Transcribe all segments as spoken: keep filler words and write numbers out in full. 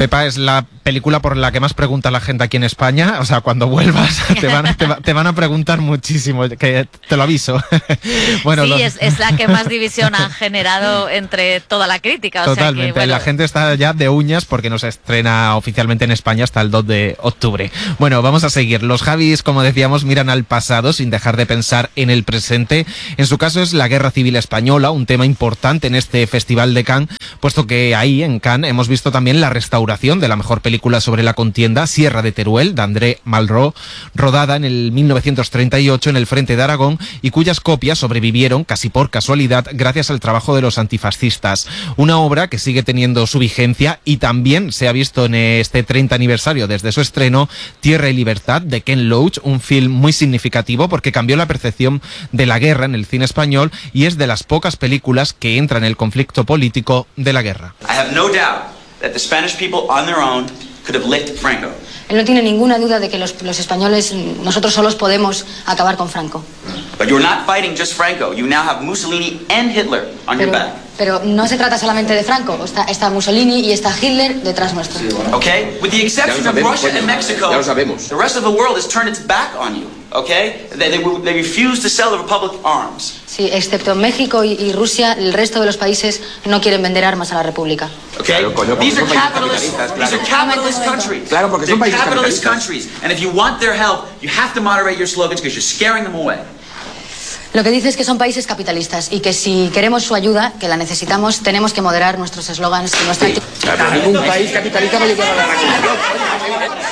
Pepa, es la película por la que más pregunta la gente aquí en España. O sea, cuando vuelvas te van, te, te van a preguntar muchísimo, que te lo aviso. Bueno, sí, los... es, es la que más división ha generado entre toda la crítica. O Totalmente, sea que, bueno... la gente está ya de uñas porque no se estrena oficialmente en España hasta el dos de octubre. Bueno, vamos a seguir. Los Javis, como decíamos, miran al pasado sin dejar de pensar en el presente. En su caso es la Guerra Civil Española, un tema importante en este Festival de Cannes, puesto que ahí, en Cannes, hemos visto también la restauración de la mejor película sobre la contienda, Sierra de Teruel, de André Malraux, rodada en el mil novecientos treinta y ocho en el frente de Aragón y cuyas copias sobrevivieron, casi por casualidad, gracias al trabajo de los antifascistas. Una obra que sigue teniendo su vigencia y también se ha visto en este treinta aniversario desde su estreno, Tierra y Libertad, de Ken Loach, un film muy significativo porque cambió la percepción de la guerra en el cine español y es de las pocas películas que entra en el conflicto político de la guerra. I have no doubt that the Spanish people on their own could have licked Franco. Él no tiene ninguna duda de que los, los españoles, nosotros solos podemos acabar con Franco. But you're not fighting just Franco. You now have Mussolini and Hitler on Pero, your back. pero no se trata solamente de Franco. Está, está Mussolini y está Hitler detrás nuestro. Okay? With the exception of Russia and Mexico, the rest of the world has turned its back on you. Okay? They, they, they refuse to sell the Republic arms. Sí, excepto México y, y Rusia, el resto de los países no quieren vender armas a la República. Okay? Claro, coño, These are son países capitalist, capitalistas, these are capitalist countries. Claro, porque son They're países capitalist capitalistas. countries. And if you want their help, you have to moderate your slogans because you're scaring them away. Lo que dice es que son países capitalistas y que si queremos su ayuda, que la necesitamos, tenemos que moderar nuestros eslogans y nuestra... Sí, claro, ningún país capitalista va a llegar a la revolución.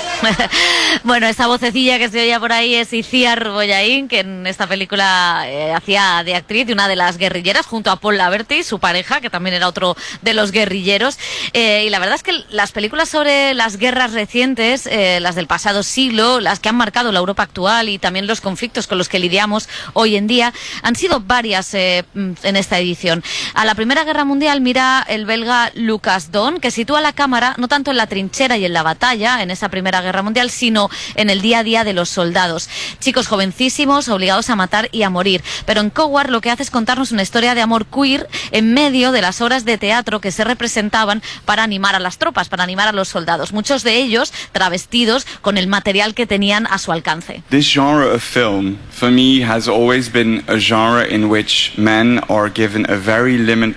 Bueno, esa vocecilla que se oía por ahí es Iciar Bollaín, que en esta película eh, hacía de actriz de una de las guerrilleras junto a Paul Laverty, su pareja, que también era otro de los guerrilleros. Eh, y la verdad es que las películas sobre las guerras recientes, eh, las del pasado siglo, las que han marcado la Europa actual y también los conflictos con los que lidiamos hoy en día, han sido varias eh, en esta edición. A la Primera Guerra Mundial mira el belga Lucas Don, que sitúa la cámara no tanto en la trinchera y en la batalla, en esa Primera Guerra Mundial, sino en el día a día de los soldados. Chicos jovencísimos, obligados a matar y a morir. Pero en Coward lo que hace es contarnos una historia de amor queer en medio de las obras de teatro que se representaban para animar a las tropas, para animar a los soldados. Muchos de ellos travestidos con el material que tenían a su alcance. This genre of film, for me, has always been a genre in which men are given a very limited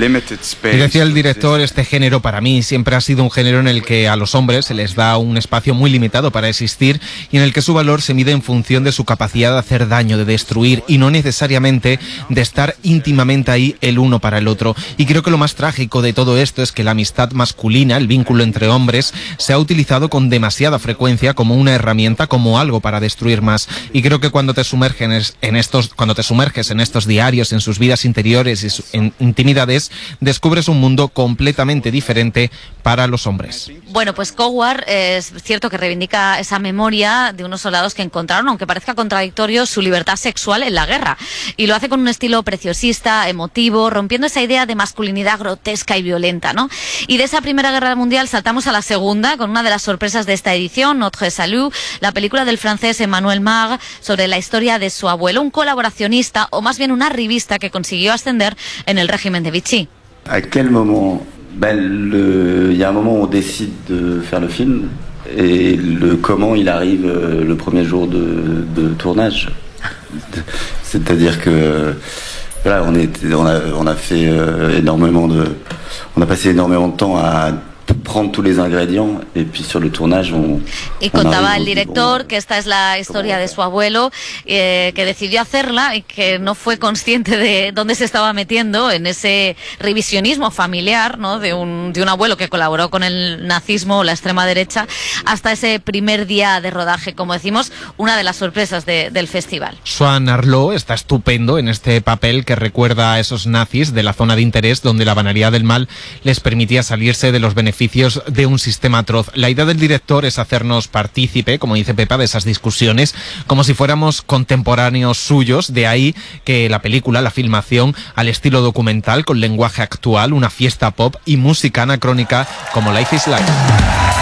Y decía el director, este género para mí siempre ha sido un género en el que a los hombres se les da un espacio muy limitado para existir y en el que su valor se mide en función de su capacidad de hacer daño, de destruir y no necesariamente de estar íntimamente ahí el uno para el otro. Y creo que lo más trágico de todo esto es que la amistad masculina, el vínculo entre hombres, se ha utilizado con demasiada frecuencia como una herramienta, como algo para destruir más. Y creo que cuando te sumerges en estos, cuando te sumerges en estos diarios, en sus vidas interiores y su, en intimidades, descubres un mundo completamente diferente para los hombres. Bueno, pues Coward eh, es cierto que reivindica esa memoria de unos soldados que encontraron, aunque parezca contradictorio, su libertad sexual en la guerra. Y lo hace con un estilo preciosista, emotivo, rompiendo esa idea de masculinidad grotesca y violenta, ¿no? Y de esa Primera Guerra Mundial saltamos a la segunda, con una de las sorpresas de esta edición, Notre Salut, la película del francés Emmanuel Mar sobre la historia de su abuelo, un colaboracionista, o más bien una arribista que consiguió ascender en el régimen de Vichy. À quel moment? Ben, le... Il y a un moment où on décide de faire le film et le comment il arrive le premier jour de, de tournage. C'est-à-dire que voilà, on, est, on, a, on a fait énormément de, on a passé énormément de temps à prendre tous les ingrédients et puis sur le tournage on, y contaba el director que esta es la historia de su abuelo eh, que decidió hacerla y que no fue consciente de dónde se estaba metiendo en ese revisionismo familiar, ¿no? de un de un abuelo que colaboró con el nazismo o la extrema derecha hasta ese primer día de rodaje, como decimos, una de las sorpresas de, del festival. Swan Arlo está estupendo en este papel que recuerda a esos nazis de la zona de interés donde la banalidad del mal les permitía salirse de los beneficios de un sistema atroz. La idea del director es hacernos partícipe, como dice Pepa, de esas discusiones, como si fuéramos contemporáneos suyos, de ahí que la película, la filmación, al estilo documental, con lenguaje actual, una fiesta pop y música anacrónica como Life is Life.